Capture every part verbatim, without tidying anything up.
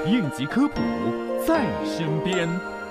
应急科普在身边。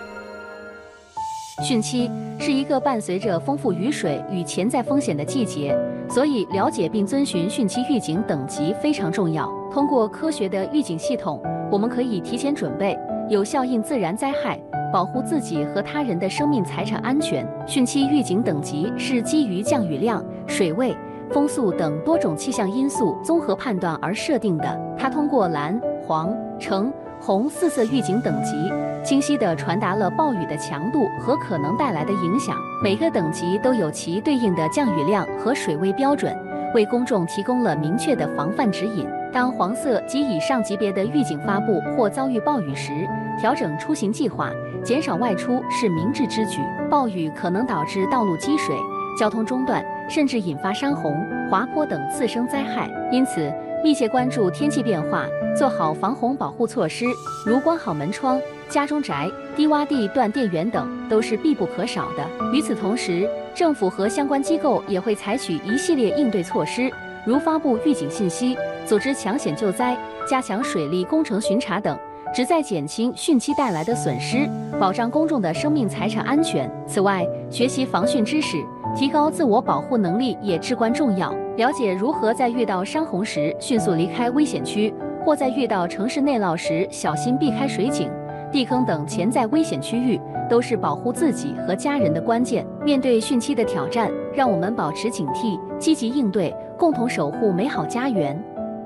汛期是一个伴随着丰富雨水与潜在风险的季节，所以了解并遵循汛期预警等级非常重要。通过科学的预警系统，我们可以提前准备，有效应自然灾害，保护自己和他人的生命财产安全。汛期预警等级是基于降雨量、水位、风速等多种气象因素综合判断而设定的。它通过蓝、黄、橙、红四色预警等级，清晰地传达了暴雨的强度和可能带来的影响。每个等级都有其对应的降雨量和水位标准，为公众提供了明确的防范指引。当黄色及以上级别的预警发布或遭遇暴雨时，调整出行计划，减少外出是明智之举。暴雨可能导致道路积水、交通中断，甚至引发山洪、滑坡等次生灾害。因此，密切关注天气变化，做好防洪保护措施，如关好门窗、家中宅、低洼地断电源等，都是必不可少的。与此同时，政府和相关机构也会采取一系列应对措施，如发布预警信息、组织抢险救灾、加强水利工程巡查等，旨在减轻汛期带来的损失，保障公众的生命财产安全。此外，学习防汛知识，提高自我保护能力也至关重要。了解如何在遇到山洪时迅速离开危险区，或在遇到城市内涝时小心避开水井、地坑等潜在危险区域，都是保护自己和家人的关键。面对汛期的挑战，让我们保持警惕，积极应对，共同守护美好家园。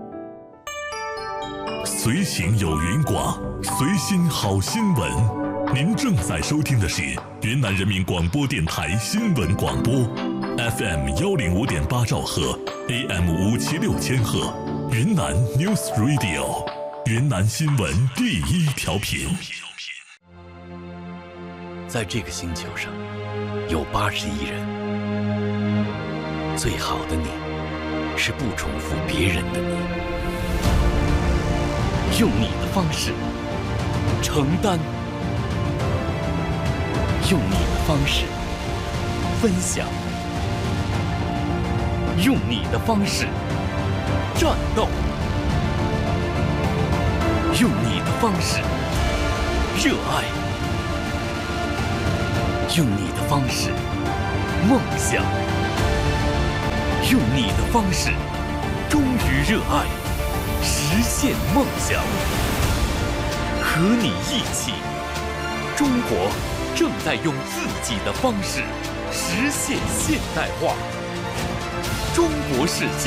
随行有云广，随心好新闻。您正在收听的是云南人民广播电台新闻广播 ，F M 幺零五点八兆赫 ，A M 五七六千赫，云南 News Radio， 云南新闻第一调频。 在这个星球上，有八十亿人。最好的你，是不重复别人的你。用你的方式承担，用你的方式分享，用你的方式战斗，用你的方式热爱，用你的方式梦想，用你的方式忠于热爱，实现梦想。和你一起，中国正在用自己的方式实现现代化。中国式